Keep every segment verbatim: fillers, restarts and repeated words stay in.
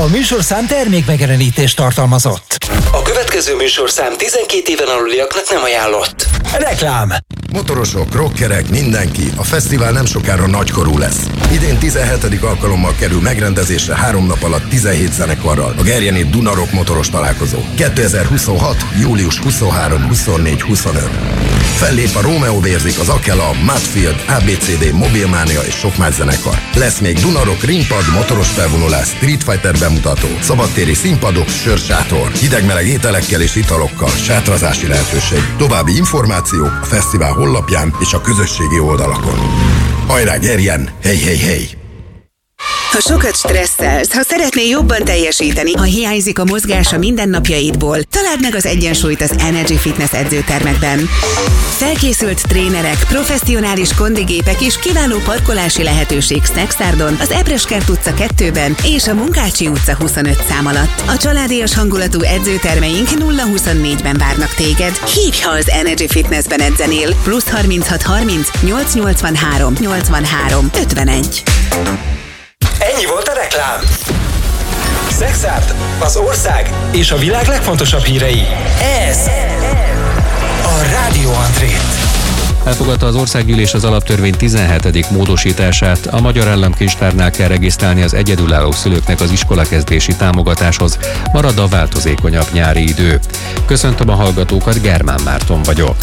A műsorszám termékmegjelenítést tartalmazott. A következő műsorszám tizenkét éven aluliaknak nem ajánlott. Reklám. Motorosok, rockerek, mindenki, a fesztivál nem sokára nagykorú lesz. Idén tizenhetedik alkalommal kerül megrendezésre három nap alatt tizenhét zenekarral a Gerjeni Dunarock motoros találkozó. kétezer-huszonhat. július huszonharmadika, huszonnégyedike, huszonötödike Fellép a Romeo Vérzik, az Akela, Mudfield, á bé cé dé, Mobilmania és sok más zenekar. Lesz még Dunarock, ringpad, motoros felvonulás, Street Fighter bemutató, szabadtéri színpadok, sörsátor, hidegmeleg ételekkel és italokkal, sátrazási lehetőség. További információk a fesztivál honlapján és a közösségi oldalakon. Hajrá, Gerjen! Hey, hey, hey! Ha sokat stresszelsz, ha szeretnél jobban teljesíteni, ha hiányzik a mozgás a mindennapjaidból, találd meg az egyensúlyt az Energy Fitness edzőtermekben. Felkészült trénerek, professzionális kondigépek és kiváló parkolási lehetőség Szexárdon, az Ebreskert utca kettőben és a Munkácsi utca huszonöt szám alatt. A családias hangulatú edzőtermeink nulla huszonnégyben várnak téged. Hívj, ha az Energy Fitnessben edzenél. Plusz harminchat harminc nyolc nyolcvanhárom nyolcvanhárom ötvenegy. Ennyi volt a reklám. Szexárd, az ország és a világ legfontosabb hírei. Ez a Rádió Andrét. Elfogadta az Országgyűlés az alaptörvény tizenhetedik módosítását. A Magyar Államkincstárnál kell regisztrálni az egyedülálló szülőknek az iskolakezdési támogatáshoz. Marad a változékonyabb nyári idő. Köszöntöm a hallgatókat, Germán Márton vagyok.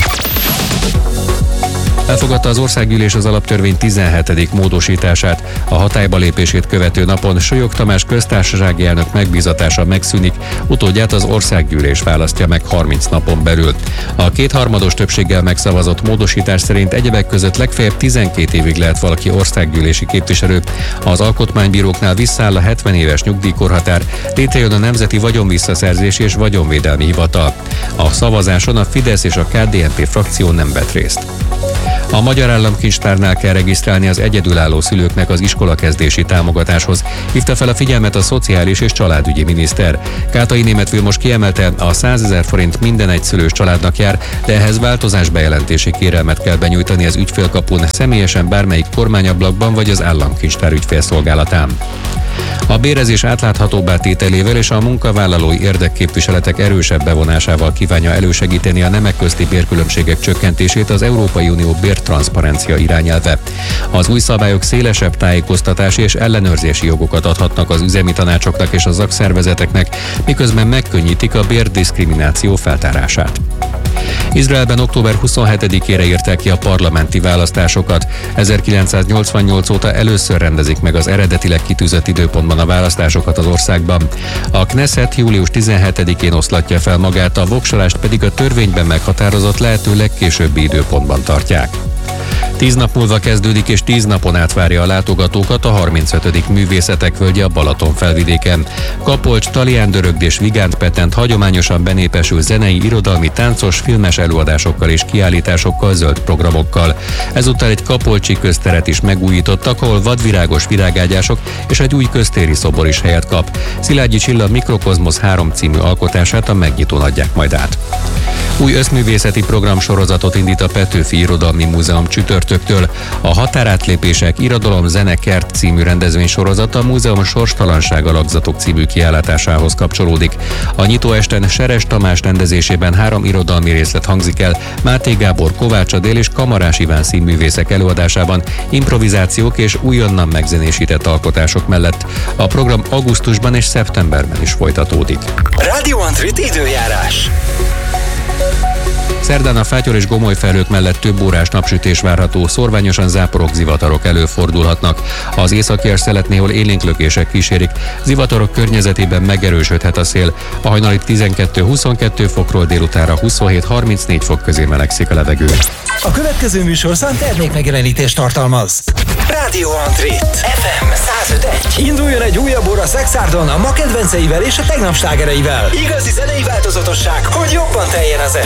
Elfogadta az Országgyűlés az alaptörvény tizenhetedik módosítását. A hatályba lépését követő napon Solyog Tamás köztársasági elnök megbízatása megszűnik, utódját az Országgyűlés választja meg harminc napon belül. A kétharmados többséggel megszavazott módosítás szerint egyebek között legfeljebb tizenkét évig lehet valaki országgyűlési képviselő. Az alkotmánybíróknál visszáll a hetven éves nyugdíjkorhatár, létrejön a Nemzeti Vagyonvisszaszerzési és Vagyonvédelmi Hivatal. A szavazáson a Fidesz és a ká dé en pé frakció nem vett részt. A Magyar Államkincstárnál kell regisztrálni az egyedülálló szülőknek az iskolakezdési támogatáshoz, hívta fel a figyelmet a Szociális és Családügyi miniszter. Kátai Németh Vilmos kiemelte, a százezer forint minden egyszülős családnak jár, de ehhez változás bejelentési kérelmet kell benyújtani az ügyfélkapun, személyesen bármelyik kormányablakban vagy az Államkincstár ügyfélszolgálatán. A bérezés átláthatóbbá tételével és a munkavállalói érdekképviseletek erősebb bevonásával kívánja elősegíteni a nemek közti bérkülönbségek csökkentését az Európai Unió bértranszparencia irányelve. Az új szabályok szélesebb tájékoztatási és ellenőrzési jogokat adhatnak az üzemi tanácsoknak és a szakszervezeteknek, miközben megkönnyítik a bérdiszkrimináció feltárását. Izraelben október huszonhetedikére írták ki a parlamenti választásokat. ezerkilencszáznyolcvannyolc óta először rendezik meg az eredetileg kitűzött időpontban a választásokat az országban. A Knesset július tizenhetedikén oszlatja fel magát, a voksolást pedig a törvényben meghatározott lehető legkésőbbi időpontban tartják. Tíz nap múlva kezdődik és tíz napon át várja a látogatókat a harmincötödik Művészetek Völgye a Balaton felvidéken. Kapolcs, Talián Dörögd és Vigánt Petent hagyományosan benépesül zenei, irodalmi, táncos, filmes előadásokkal és kiállításokkal, zöld programokkal. Ezúttal egy kapolcsi közteret is megújítottak, ahol vadvirágos virágágyások és egy új köztéri szobor is helyet kap. Szilágyi Csilla Mikrokozmosz három című alkotását a megnyitón adják majd át. Új összművészeti programsorozatot indít a Petőfi Irodalmi Múzeum csütörtöktől. A Határátlépések Irodalom Zene Kert című rendezvénysorozat a múzeum Sorstalanság alakzatok című kiállításához kapcsolódik. A nyitóesten Seres Tamás rendezésében három irodalmi részlet hangzik el, Máté Gábor, Kovács Adél és Kamarás Iván színművészek előadásában, improvizációk és újonnan megzenésített alkotások mellett. A program augusztusban és szeptemberben is folytatódik. Rádió Andrét időjárás. Szerdán a fátyor és gomoly felhők mellett több órás napsütés várható, szorványosan záporok, zivatarok előfordulhatnak. Az északi szelet néhol élénklökések kísérik, zivatarok környezetében megerősödhet a szél. A hajnalig tizenkettő-huszonkettő fokról délutánra huszonhét-harmincnégy fok közé melegszik a levegő. A következő műsorszám termékmegjelenítést tartalmaz. Rádió Andrét ef em száz öt egy. Induljon egy újabb óra Szexárdon a ma kedvenceivel és a tegnap slágereivel. Igazi zenei változatosság, hogy jobban teljen az este.